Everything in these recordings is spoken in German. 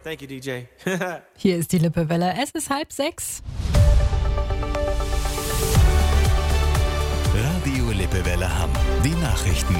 Thank you, DJ. Hier ist die Lippewelle. Es ist 5:30. Radio Lippewelle Hamm. Die Nachrichten.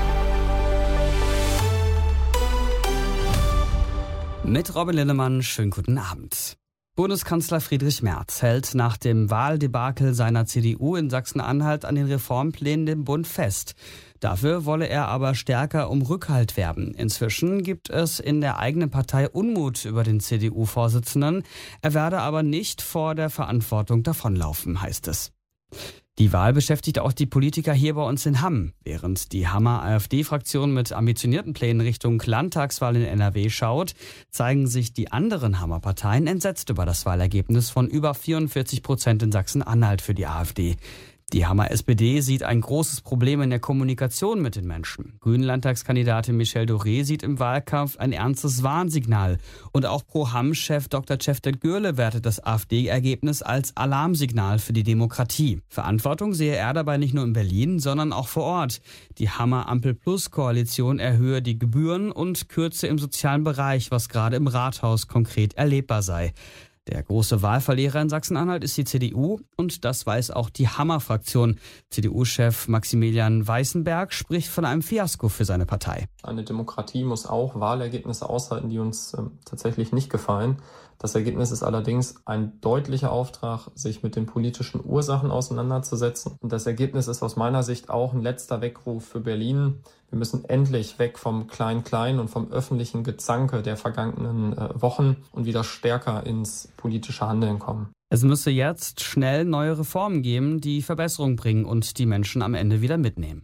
Mit Robin Linnemann, schönen guten Abend. Bundeskanzler Friedrich Merz hält nach dem Wahldebakel seiner CDU in Sachsen-Anhalt an den Reformplänen im Bund fest. Dafür wolle er aber stärker um Rückhalt werben. Inzwischen gibt es in der eigenen Partei Unmut über den CDU-Vorsitzenden. Er werde aber nicht vor der Verantwortung davonlaufen, heißt es. Die Wahl beschäftigt auch die Politiker hier bei uns in Hamm. Während die Hammer AfD-Fraktion mit ambitionierten Plänen Richtung Landtagswahl in NRW schaut, zeigen sich die anderen Hammer-Parteien entsetzt über das Wahlergebnis von über 44% in Sachsen-Anhalt für die AfD. Die Hammer SPD sieht ein großes Problem in der Kommunikation mit den Menschen. Grünen-Landtagskandidatin Michelle Doré sieht im Wahlkampf ein ernstes Warnsignal. Und auch Pro-Hamm-Chef Dr. Cevdet Gürle wertet das AfD-Ergebnis als Alarmsignal für die Demokratie. Verantwortung sehe er dabei nicht nur in Berlin, sondern auch vor Ort. Die Hammer-Ampel-Plus-Koalition erhöhe die Gebühren und kürze im sozialen Bereich, was gerade im Rathaus konkret erlebbar sei. Der große Wahlverlierer in Sachsen-Anhalt ist die CDU und das weiß auch die Hammer-Fraktion. CDU-Chef Maximilian Weißenberg spricht von einem Fiasko für seine Partei. Eine Demokratie muss auch Wahlergebnisse aushalten, die uns tatsächlich nicht gefallen. Das Ergebnis ist allerdings ein deutlicher Auftrag, sich mit den politischen Ursachen auseinanderzusetzen. Und das Ergebnis ist aus meiner Sicht auch ein letzter Weckruf für Berlin. Wir müssen endlich weg vom Klein-Klein und vom öffentlichen Gezanke der vergangenen Wochen und wieder stärker ins politische Handeln kommen. Es müsse jetzt schnell neue Reformen geben, die Verbesserung bringen und die Menschen am Ende wieder mitnehmen.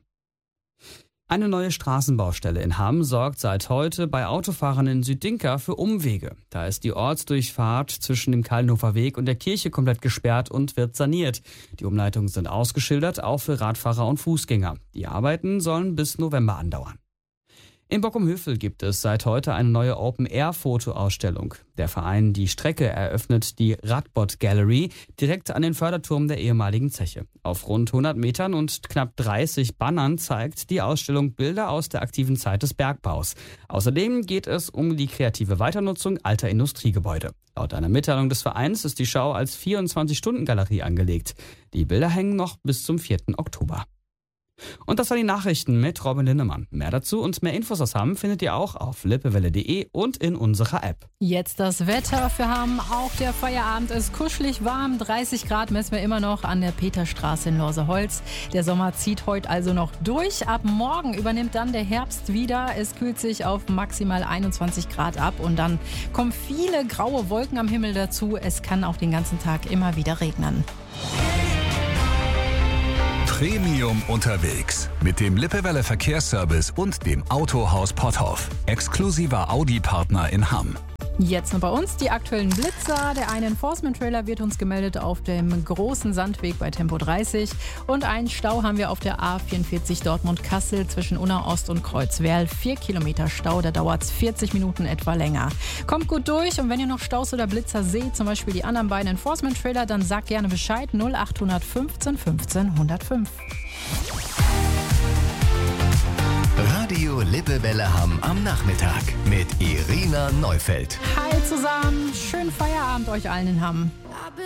Eine neue Straßenbaustelle in Hamm sorgt seit heute bei Autofahrern in Südinka für Umwege. Da ist die Ortsdurchfahrt zwischen dem Kallenhofer Weg und der Kirche komplett gesperrt und wird saniert. Die Umleitungen sind ausgeschildert, auch für Radfahrer und Fußgänger. Die Arbeiten sollen bis November andauern. In Bockum-Hövel gibt es seit heute eine neue Open-Air-Fotoausstellung. Der Verein Die Strecke eröffnet die Radbot Gallery direkt an den Förderturm der ehemaligen Zeche. Auf rund 100 Metern und knapp 30 Bannern zeigt die Ausstellung Bilder aus der aktiven Zeit des Bergbaus. Außerdem geht es um die kreative Weiternutzung alter Industriegebäude. Laut einer Mitteilung des Vereins ist die Schau als 24-Stunden-Galerie angelegt. Die Bilder hängen noch bis zum 4. Oktober. Und das waren die Nachrichten mit Robin Linnemann. Mehr dazu und mehr Infos aus Hamm findet ihr auch auf lippewelle.de und in unserer App. Jetzt das Wetter für Hamm. Auch der Feierabend ist kuschelig warm. 30 Grad messen wir immer noch an der Peterstraße in Lorseholz. Der Sommer zieht heute also noch durch. Ab morgen übernimmt dann der Herbst wieder. Es kühlt sich auf maximal 21 Grad ab und dann kommen viele graue Wolken am Himmel dazu. Es kann auch den ganzen Tag immer wieder regnen. Premium unterwegs mit dem Lippewelle Verkehrsservice und dem Autohaus Potthoff. Exklusiver Audi-Partner in Hamm. Jetzt noch bei uns die aktuellen Blitzer. Der eine Enforcement-Trailer wird uns gemeldet auf dem großen Sandweg bei Tempo 30. Und einen Stau haben wir auf der A44 Dortmund-Kassel zwischen Unna Ost und Kreuzwerl. 4 Kilometer Stau, da dauert es 40 Minuten etwa länger. Kommt gut durch und wenn ihr noch Staus oder Blitzer seht, zum Beispiel die anderen beiden Enforcement-Trailer, dann sagt gerne Bescheid 0815 15 105. Radio Lippewelle Hamm am Nachmittag mit Irina Neufeld. Hi zusammen, schönen Feierabend euch allen in Hamm.